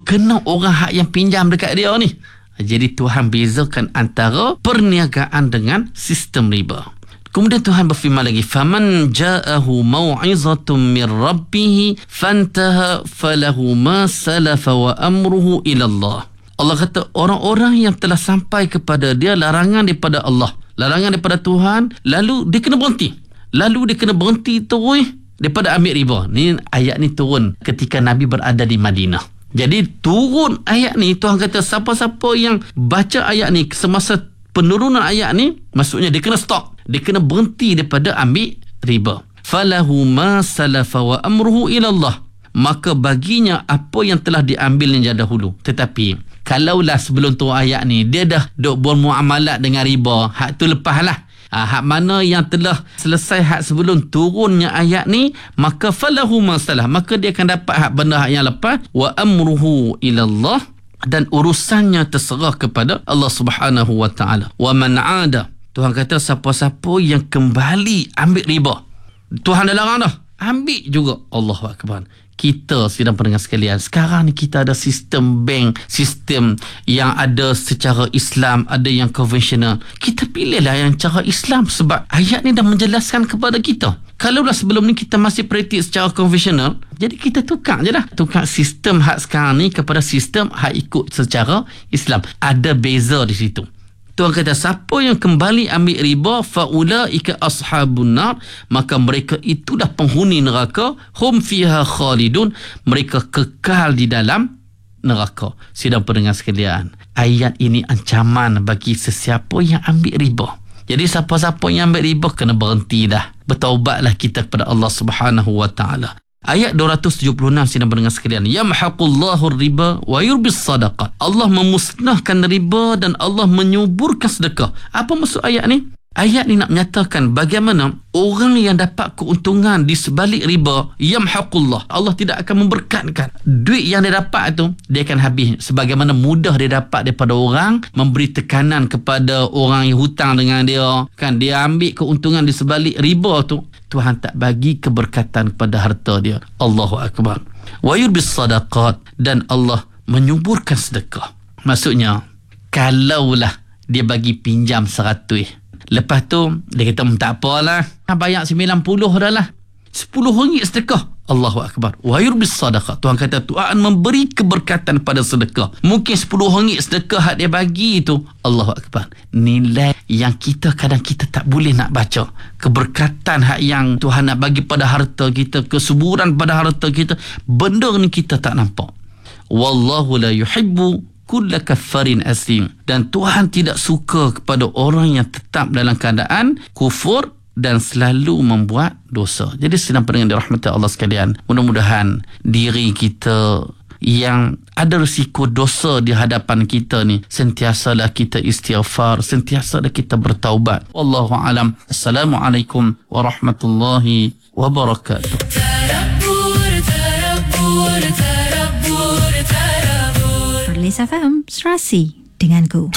kena orang hak yang pinjam dekat dia ni. Jadi Tuhan bezakan antara perniagaan dengan sistem riba. Kemudian Tuhan berfirman lagi, faman ja'ahu mau'izatun min rabbih fantaha falahu ma salafa wa amruhu ila Allah. Allah kata orang-orang yang telah sampai kepada dia larangan daripada Allah, larangan daripada Tuhan, lalu dia kena berhenti. Lalu dia kena berhenti terus daripada ambil riba. Ni ayat ni turun ketika Nabi berada di Madinah. Jadi turun ayat ni, Tuhan kata siapa-siapa yang baca ayat ni semasa penurunan ayat ni, maksudnya dia kena stop. Dia kena berhenti daripada ambil riba. Falahu ma salafa wa amruhu ila Allah. Maka baginya apa yang telah diambilnya dahulu. Tetapi kalaulah sebelum tu ayat ni dia dah duk bermuamalat dengan riba, hak tu lepaslah. Hak mana yang telah selesai hak sebelum turunnya ayat ni, maka falahu ma salah, maka dia akan dapat hak benda hak yang lepas. Wa amruhu ila Allah, dan urusannya terserah kepada Allah Subhanahu wa taala. Wa man 'ada, Tuhan kata siapa-siapa yang kembali ambil riba, Tuhan dah larang dah, ambil juga. Allahu akbar. Kita sedang pendengar sekalian, sekarang ni kita ada sistem bank, sistem yang ada secara Islam, ada yang konvensional. Kita pilihlah yang cara Islam sebab ayat ni dah menjelaskan kepada kita. Kalaulah sebelum ni kita masih praktik secara konvensional, jadi kita tukar je lah. Tukar sistem hak sekarang ni kepada sistem hak ikut secara Islam. Ada beza di situ. Tuhan kata siapa yang kembali ambil riba faulaika ashabun nar, maka mereka itulah penghuni neraka, hum fiha khalidun, mereka kekal di dalam neraka. Sidang pendengar sekalian, ayat ini ancaman bagi sesiapa yang ambil riba. Jadi siapa-siapa yang ambil riba kena berhenti dah. Bertaubatlah kita kepada Allah Subhanahu wa taala. Ayat 276 sedang mendengar sekalian, yamhaqullahu riba wa yurbis sadaqat. Allah memusnahkan riba dan Allah menyuburkan sedekah. Apa maksud ayat ni? Ayat ni nak menyatakan bagaimana orang yang dapat keuntungan di sebalik riba, yamhaqullah, Allah tidak akan memberkatkan. Duit yang dia dapat tu, dia akan habis. Sebagaimana mudah dia dapat daripada orang, memberi tekanan kepada orang yang hutang dengan dia, kan, dia ambil keuntungan di sebalik riba tu, Tuhan tak bagi keberkatan kepada harta dia. Allahu akbar. Wa yurbis sadaqat, dan Allah menyuburkan sedekah. Maksudnya, kalaulah dia bagi pinjam 100, lepas tu dia kata tak apalah, bayar 90 dah lah, 10 ringgit sedekah. Allahu akbar. Wa yurbis sadaqah, Tuhan kata Tuhan memberi keberkatan pada sedekah. Mungkin 10 ringgit sedekah hak dia bagi itu, Allahu akbar, nilai yang kita kadang kita tak boleh nak baca. Keberkatan hak yang Tuhan nak bagi pada harta kita, kesuburan pada harta kita, benda ni kita tak nampak. Wallahu la yuhibbu kulla kaffarin asim, dan Tuhan tidak suka kepada orang yang tetap dalam keadaan kufur dan selalu membuat dosa. Jadi sedang pendengar dirahmati Allah sekalian, mudah-mudahan diri kita yang ada risiko dosa di hadapan kita ni, sentiasalah kita istighfar, sentiasalah kita bertaubat. Wallahu alam. Assalamualaikum warahmatullahi wabarakatuh. Perlis FM, serasi denganku.